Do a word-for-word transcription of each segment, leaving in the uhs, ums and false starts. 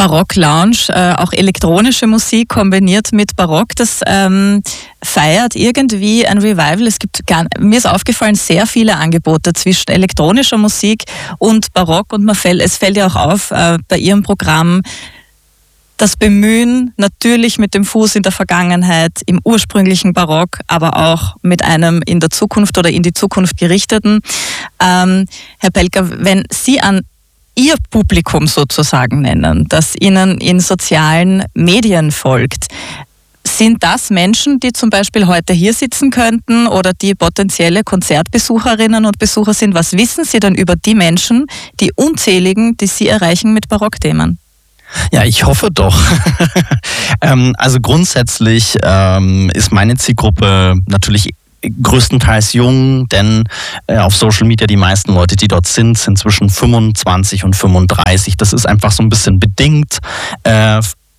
Barock-Lounge, äh, auch elektronische Musik kombiniert mit Barock, das ähm, feiert irgendwie ein Revival. Es gibt, gar, mir ist aufgefallen, sehr viele Angebote zwischen elektronischer Musik und Barock und man fällt, es fällt ja auch auf äh, bei Ihrem Programm, das Bemühen natürlich mit dem Fuß in der Vergangenheit, im ursprünglichen Barock, aber auch mit einem in der Zukunft oder in die Zukunft gerichteten. Ähm, Herr Pelker, wenn Sie an Ihr Publikum sozusagen nennen, das Ihnen in sozialen Medien folgt, sind das Menschen, die zum Beispiel heute hier sitzen könnten oder die potenzielle Konzertbesucherinnen und Besucher sind? Was wissen Sie denn über die Menschen, die unzähligen, die Sie erreichen mit Barockthemen? Ja, ich hoffe doch. ähm, also grundsätzlich ähm, ist meine Zielgruppe natürlich größtenteils jung, denn äh, auf Social Media die meisten Leute, die dort sind, sind zwischen fünfundzwanzig und fünfunddreißig. Das ist einfach so ein bisschen bedingt äh,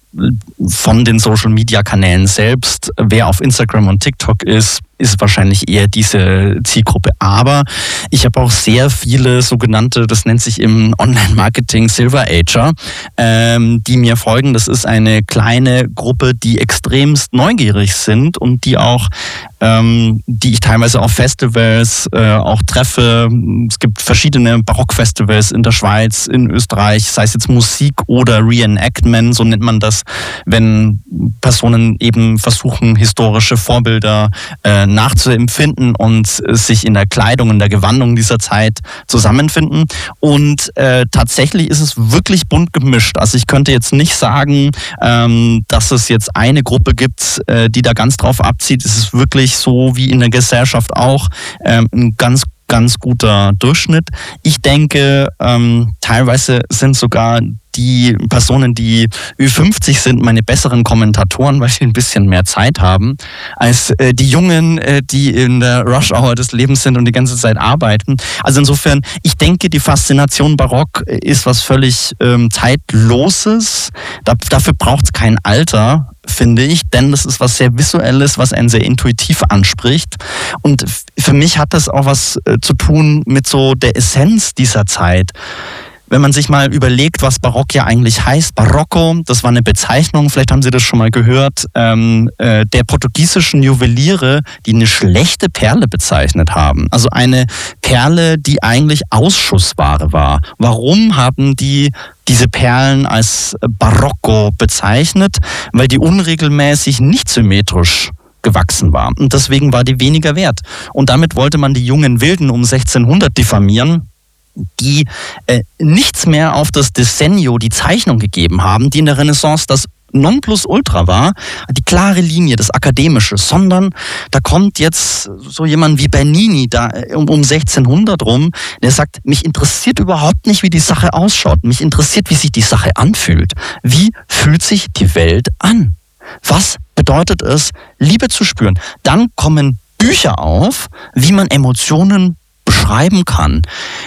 von den Social Media Kanälen selbst. Wer auf Instagram und TikTok ist, ist wahrscheinlich eher diese Zielgruppe. Aber ich habe auch sehr viele sogenannte, das nennt sich im Online-Marketing Silver Ager, ähm, die mir folgen. Das ist eine kleine Gruppe, die extremst neugierig sind und die auch, ähm, die ich teilweise auf Festivals äh, auch treffe. Es gibt verschiedene Barockfestivals in der Schweiz, in Österreich, sei es jetzt Musik oder Reenactment, so nennt man das, wenn Personen eben versuchen, historische Vorbilder äh, nachzuempfinden und sich in der Kleidung, in der Gewandung dieser Zeit zusammenfinden. Und äh, tatsächlich ist es wirklich bunt gemischt. Also ich könnte jetzt nicht sagen, ähm, dass es jetzt eine Gruppe gibt, äh, die da ganz drauf abzieht. Es ist wirklich so wie in der Gesellschaft auch ähm, ein ganz ganz guter Durchschnitt. Ich denke, ähm, teilweise sind sogar die Personen, die Ü fünfzig sind, meine besseren Kommentatoren, weil sie ein bisschen mehr Zeit haben, als äh, die Jungen, äh, die in der Rush-Hour des Lebens sind und die ganze Zeit arbeiten. Also insofern, ich denke, die Faszination Barock ist was völlig ähm, Zeitloses. Da, dafür braucht es kein Alter, finde ich, denn das ist was sehr Visuelles, was einen sehr intuitiv anspricht. Und f- für mich hat das auch was äh, zu tun mit so der Essenz dieser Zeit. Wenn man sich mal überlegt, was Barock ja eigentlich heißt, Barocco, das war eine Bezeichnung, vielleicht haben Sie das schon mal gehört, ähm, äh, der portugiesischen Juweliere, die eine schlechte Perle bezeichnet haben. Also eine Perle, die eigentlich Ausschussware war. Warum haben die diese Perlen als Barocco bezeichnet? Weil die unregelmäßig nicht symmetrisch gewachsen war. Und deswegen war die weniger wert. Und damit wollte man die jungen Wilden um sechzehnhundert diffamieren, die äh, nichts mehr auf das Disegno, die Zeichnung gegeben haben, die in der Renaissance das Nonplusultra war, die klare Linie, das Akademische, sondern da kommt jetzt so jemand wie Bernini da um, um sechzehnhundert rum, der sagt, mich interessiert überhaupt nicht, wie die Sache ausschaut, mich interessiert, wie sich die Sache anfühlt. Wie fühlt sich die Welt an? Was bedeutet es, Liebe zu spüren? Dann kommen Bücher auf, wie man Emotionen beschreiben kann.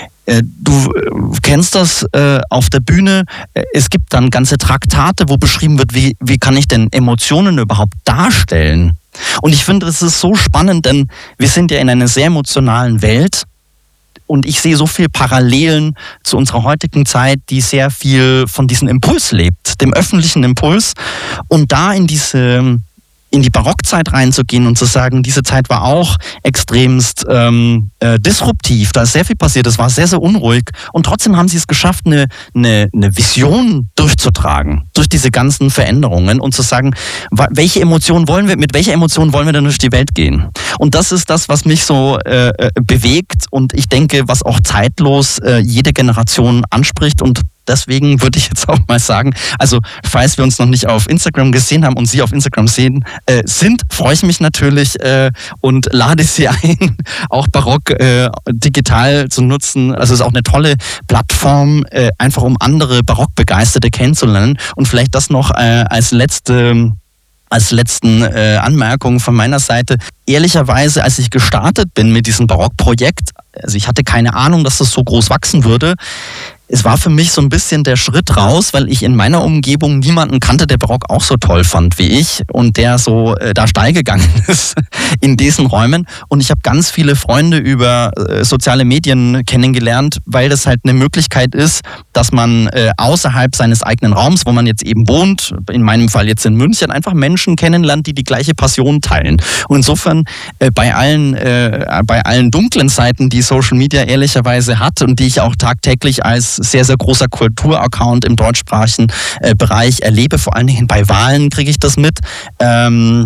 Du kennst das äh, auf der Bühne. Es gibt dann ganze Traktate, wo beschrieben wird, wie, wie kann ich denn Emotionen überhaupt darstellen. Und ich finde, es ist so spannend, denn wir sind ja in einer sehr emotionalen Welt. Und ich sehe so viele Parallelen zu unserer heutigen Zeit, die sehr viel von diesem Impuls lebt, dem öffentlichen Impuls. Und da in diese... in die Barockzeit reinzugehen und zu sagen, diese Zeit war auch extremst ähm, äh, disruptiv, da ist sehr viel passiert, es war sehr, sehr unruhig und trotzdem haben sie es geschafft, eine, eine, eine Vision durchzutragen, durch diese ganzen Veränderungen und zu sagen, welche Emotionen wollen wir, mit welcher Emotion wollen wir denn durch die Welt gehen? Und das ist das, was mich so äh, bewegt und ich denke, was auch zeitlos äh, jede Generation anspricht und deswegen würde ich jetzt auch mal sagen, also falls wir uns noch nicht auf Instagram gesehen haben und Sie auf Instagram sehen, äh, sind, freue ich mich natürlich äh, und lade Sie ein, auch Barock äh, digital zu nutzen. Also es ist auch eine tolle Plattform, äh, einfach um andere Barockbegeisterte kennenzulernen. Und vielleicht das noch äh, als letzte... Als letzten äh, Anmerkung von meiner Seite, ehrlicherweise, als ich gestartet bin mit diesem Barockprojekt, also ich hatte keine Ahnung, dass das so groß wachsen würde, es war für mich so ein bisschen der Schritt raus, weil ich in meiner Umgebung niemanden kannte, der Barock auch so toll fand wie ich und der so äh, da steil gegangen ist in diesen Räumen. Und ich habe ganz viele Freunde über äh, soziale Medien kennengelernt, weil das halt eine Möglichkeit ist, dass man äh, außerhalb seines eigenen Raums, wo man jetzt eben wohnt, in meinem Fall jetzt in München, einfach Menschen kennenlernt, die die gleiche Passion teilen. Und insofern äh, bei allen äh, bei allen dunklen Seiten, die Social Media ehrlicherweise hat und die ich auch tagtäglich als sehr, sehr großer Kulturaccount im deutschsprachigen äh, Bereich erlebe, vor allen Dingen bei Wahlen kriege ich das mit, ähm,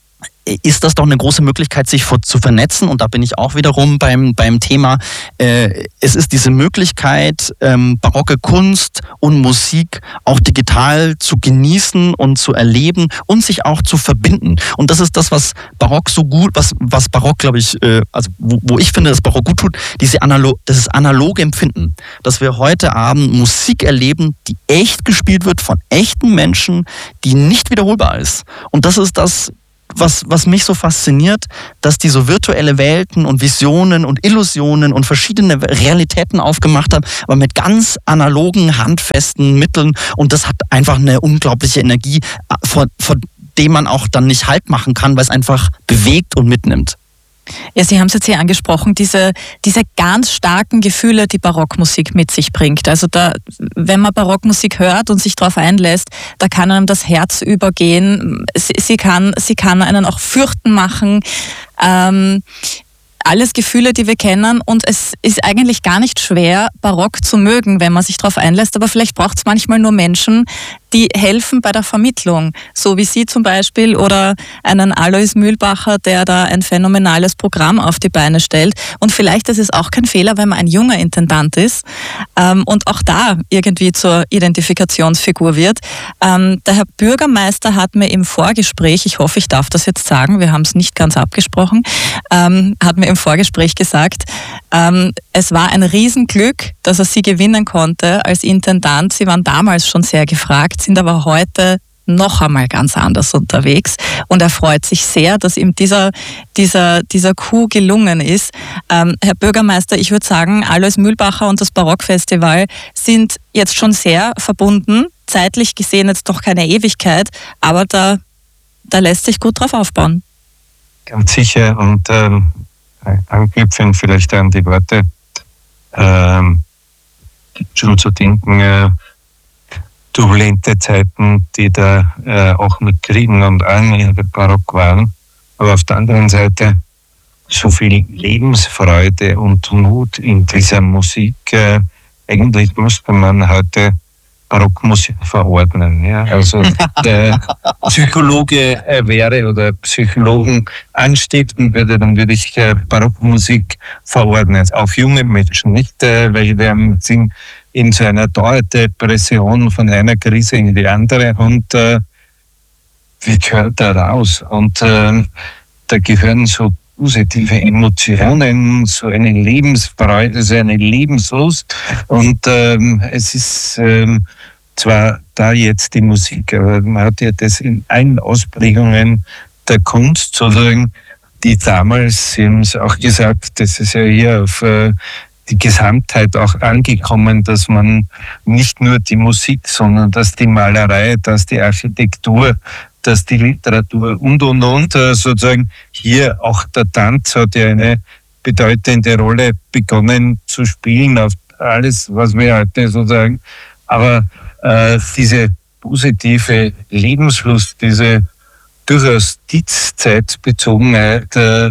ist das doch eine große Möglichkeit, sich zu vernetzen. Und da bin ich auch wiederum beim, beim Thema, äh, es ist diese Möglichkeit, ähm, barocke Kunst und Musik auch digital zu genießen und zu erleben und sich auch zu verbinden. Und das ist das, was Barock so gut, was, was Barock, glaube ich, äh, also wo, wo ich finde, dass Barock gut tut, diese Analo- das ist analoge Empfinden. Dass wir heute Abend Musik erleben, die echt gespielt wird von echten Menschen, die nicht wiederholbar ist. Und das ist das, Was, was mich so fasziniert, dass die so virtuelle Welten und Visionen und Illusionen und verschiedene Realitäten aufgemacht haben, aber mit ganz analogen, handfesten Mitteln. Und das hat einfach eine unglaubliche Energie, vor, vor dem man auch dann nicht Halt machen kann, weil es einfach bewegt und mitnimmt. Ja, Sie haben es jetzt hier angesprochen, diese, diese ganz starken Gefühle, die Barockmusik mit sich bringt. Also da, wenn man Barockmusik hört und sich darauf einlässt, da kann einem das Herz übergehen. Sie, sie, kann, sie kann einen auch fürchten machen. Ähm, alles Gefühle, die wir kennen, und es ist eigentlich gar nicht schwer, Barock zu mögen, wenn man sich darauf einlässt, aber vielleicht braucht es manchmal nur Menschen, die helfen bei der Vermittlung, so wie Sie zum Beispiel oder einen Alois Mühlbacher, der da ein phänomenales Programm auf die Beine stellt. Und vielleicht ist es auch kein Fehler, wenn man ein junger Intendant ist ähm, und auch da irgendwie zur Identifikationsfigur wird. Ähm, der Herr Bürgermeister hat mir im Vorgespräch, ich hoffe, ich darf das jetzt sagen, wir haben es nicht ganz abgesprochen, ähm, hat mir im Vorgespräch gesagt, ähm, es war ein Riesenglück, dass er Sie gewinnen konnte als Intendant. Sie waren damals schon sehr gefragt, sind aber heute noch einmal ganz anders unterwegs, und er freut sich sehr, dass ihm dieser, dieser, dieser Coup gelungen ist. Ähm, Herr Bürgermeister, ich würde sagen, Alois Mühlbacher und das Barockfestival sind jetzt schon sehr verbunden, zeitlich gesehen jetzt doch keine Ewigkeit, aber da, da lässt sich gut drauf aufbauen. Ganz sicher, und ähm, anknüpfen vielleicht an die Worte, ähm, schon zu denken, äh, turbulente Zeiten, die da äh, auch mit Kriegen und allem in der Barock waren. Aber auf der anderen Seite so viel Lebensfreude und Mut in dieser Musik. Äh, eigentlich müsste man heute Barockmusik verordnen. Ja? Also der Psychologe äh, wäre oder Psychologen anstiften würde, dann würde ich äh, Barockmusik verordnen. Auf junge Menschen, nicht? Äh, weil wir sind in so einer Dauerdepression von einer Krise in die andere, und äh, wir gehören da raus. Und äh, da gehören so positive Emotionen, so eine Lebensfreude, so eine Lebenslust. Und ähm, es ist ähm, zwar da jetzt die Musik, aber man hat ja das in allen Ausprägungen der Kunst, sozusagen, die damals, Sie haben es auch gesagt, das ist ja hier auf äh, die Gesamtheit auch angekommen, dass man nicht nur die Musik, sondern dass die Malerei, dass die Architektur, dass die Literatur und, und, und, sozusagen hier auch der Tanz hat ja eine bedeutende Rolle begonnen zu spielen auf alles, was wir heute sozusagen, aber äh, diese positive Lebenslust, diese durchaus Zeitbezogenheit, äh,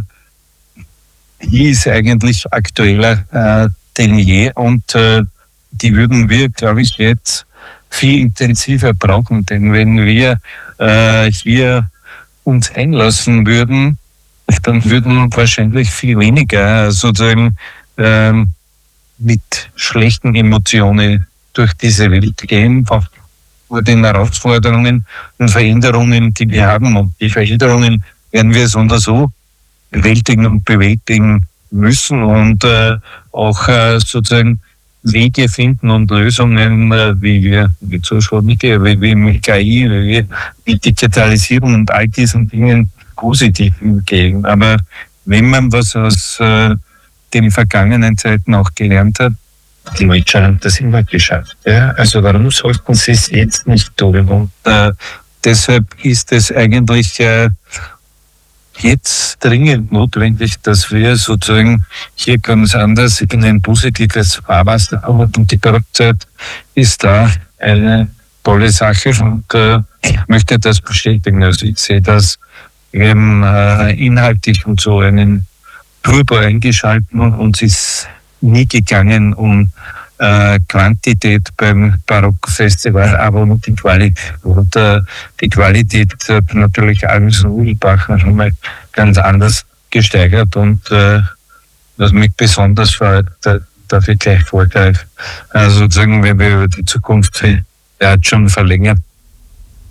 die ist eigentlich aktueller äh, denn je, und äh, die würden wir, glaube ich, jetzt viel intensiver brauchen, denn wenn wir äh, hier uns einlassen würden, dann würden wahrscheinlich viel weniger sozusagen ähm, mit schlechten Emotionen durch diese Welt gehen, vor den Herausforderungen und Veränderungen, die wir haben. Und die Veränderungen werden wir so oder so bewältigen und bewältigen müssen und äh, auch äh, sozusagen Wege finden und Lösungen, äh, wie wir mit Social Media, wie wir mit K I, wie wir mit Digitalisierung und all diesen Dingen positiv gehen. Aber wenn man was aus äh, den vergangenen Zeiten auch gelernt hat, Die Deutschen haben das immer geschafft. Ja? Also warum sollten sie es jetzt nicht tun? Und äh, deshalb ist es eigentlich äh, jetzt dringend notwendig, dass wir sozusagen hier ganz anders in ein positives Fahrwasser kommen. Und die Barockzeit ist da eine tolle Sache und äh, ich möchte das bestätigen. Also ich sehe das eben äh, inhaltlich und so einen Turbo eingeschalten und es ist nie gegangen um äh, Quantität beim Barockfestival, aber um die Qualität. Und äh, die Qualität hat natürlich alles Rudelbach schon mal ganz anders gesteigert und äh, was mich besonders freut, da darf ich gleich vorgreifen. Also sozusagen, wenn wir über die Zukunft, der hat schon verlängert